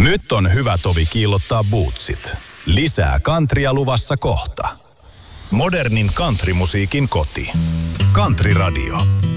Nyt on hyvä tovi kiillottaa bootsit. Lisää countrya luvassa kohta. Modernin countrymusiikin koti. Country Radio.